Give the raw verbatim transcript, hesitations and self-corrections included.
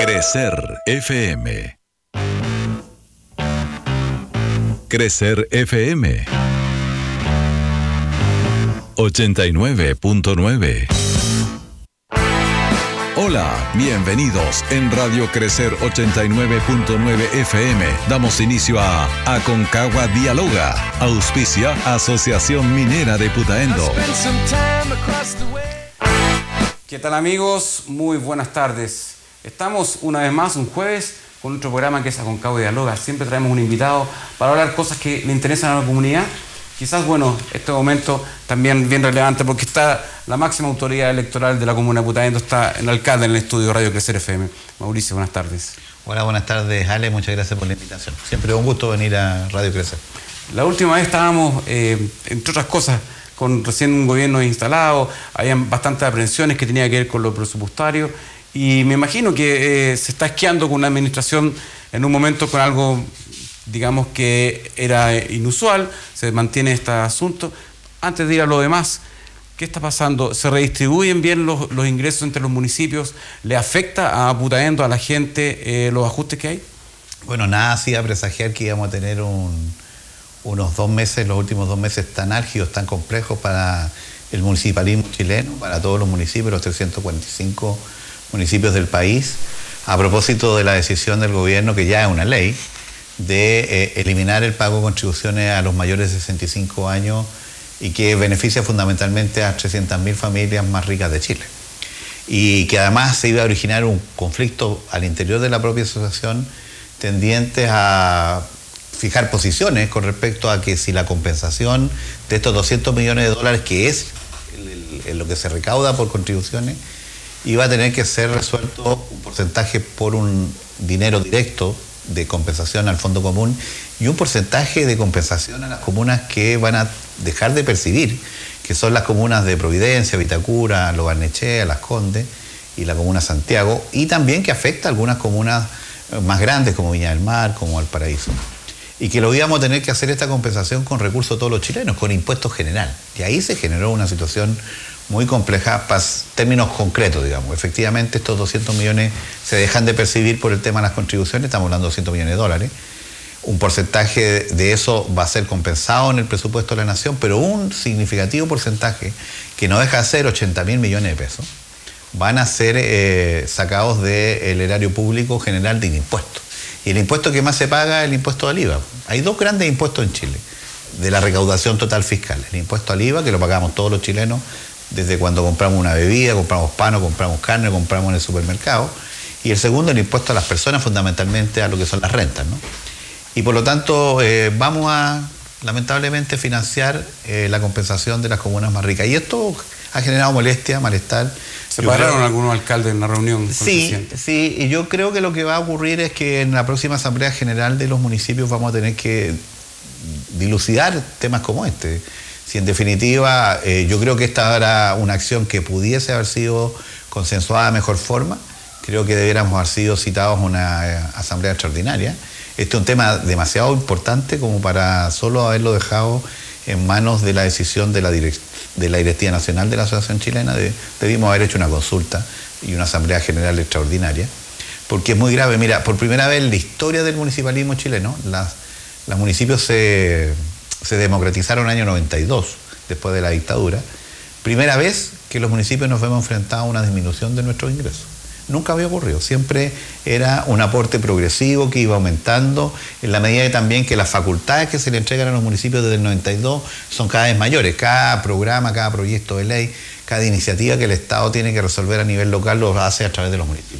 Crecer F M. Crecer F M ochenta y nueve punto nueve. Hola, bienvenidos. En Radio Crecer ochenta y nueve punto nueve F M damos inicio a Aconcagua Dialoga. Auspicia Asociación Minera de Putaendo. ¿Qué tal, amigos? Muy buenas tardes. Estamos una vez más, un jueves, con nuestro programa que es Aconcagua Dialoga. Siempre traemos un invitado para hablar cosas que le interesan a la comunidad. Quizás, bueno, este momento también bien relevante porque está la máxima autoridad electoral de la comuna de Putaendo, está el alcalde en el estudio de Radio Crecer F M. Mauricio, buenas tardes. Hola, buenas tardes, Ale, muchas gracias por la invitación. Siempre un gusto venir a Radio Crecer. La última vez estábamos, eh, entre otras cosas, con recién un gobierno instalado, habían bastantes aprensiones que tenían que ver con lo presupuestario, y me imagino que eh, se está esquiando con una administración en un momento con algo, digamos, que era inusual. Se mantiene este asunto. Antes de ir a lo demás, ¿qué está pasando? ¿Se redistribuyen bien los, los ingresos entre los municipios? ¿Le afecta a Putaendo, a la gente, eh, los ajustes que hay? Bueno, nada hacía presagiar que íbamos a tener un, unos dos meses, los últimos dos meses tan álgidos, tan complejos para el municipalismo chileno, para todos los municipios, los trescientos cuarenta y cinco municipios del país, a propósito de la decisión del gobierno, que ya es una ley, de eh, eliminar el pago de contribuciones a los mayores de sesenta y cinco años y que beneficia fundamentalmente a trescientas mil familias más ricas de Chile. Y que además se iba a originar un conflicto al interior de la propia asociación tendiente a fijar posiciones con respecto a que si la compensación de estos doscientos millones de dólares, que es el, el, el, lo que se recauda por contribuciones, iba a tener que ser resuelto un porcentaje por un dinero directo de compensación al Fondo Común y un porcentaje de compensación a las comunas que van a dejar de percibir, que son las comunas de Providencia, Vitacura, Lo Barnechea, Las Condes y la comuna Santiago, y también que afecta a algunas comunas más grandes como Viña del Mar, como Valparaíso. Y que lo íbamos a tener que hacer esta compensación con recursos de todos los chilenos, con impuesto general. Y ahí se generó una situación muy compleja para términos concretos, digamos. Efectivamente, estos doscientos millones se dejan de percibir por el tema de las contribuciones, estamos hablando de doscientos millones de dólares. Un porcentaje de eso va a ser compensado en el presupuesto de la Nación, pero un significativo porcentaje, que no deja de ser ochenta mil millones de pesos, van a ser eh, sacados del erario público general de impuestos. Y el impuesto que más se paga es el impuesto al I V A. Hay dos grandes impuestos en Chile, de la recaudación total fiscal. El impuesto al I V A, que lo pagamos todos los chilenos, desde cuando compramos una bebida, compramos pan, o compramos carne, compramos en el supermercado. Y el segundo, el impuesto a las personas, fundamentalmente a lo que son las rentas, ¿no? Y por lo tanto, eh, vamos a, lamentablemente, financiar eh, la compensación de las comunas más ricas. Y esto ha generado molestia, malestar. ¿Se pararon creo... algunos alcaldes en la reunión con sí, el presidente? Sí, y yo creo que lo que va a ocurrir es que en la próxima Asamblea General de los municipios vamos a tener que dilucidar temas como este. Si en definitiva, eh, yo creo que esta era una acción que pudiese haber sido consensuada de mejor forma, creo que debiéramos haber sido citados a una eh, asamblea extraordinaria. Este es un tema demasiado importante como para solo haberlo dejado en manos de la decisión de la, direct de la Directiva Nacional de la Asociación Chilena. De, debimos haber hecho una consulta y una asamblea general extraordinaria, porque es muy grave. Mira, por primera vez en la historia del municipalismo chileno, las, los municipios se... se democratizaron en el año noventa y dos, después de la dictadura. Primera vez que los municipios nos vemos enfrentados a una disminución de nuestros ingresos. Nunca había ocurrido. Siempre era un aporte progresivo que iba aumentando, en la medida de también que las facultades que se le entregan a los municipios desde el noventa y dos son cada vez mayores. Cada programa, cada proyecto de ley, cada iniciativa que el Estado tiene que resolver a nivel local lo hace a través de los municipios.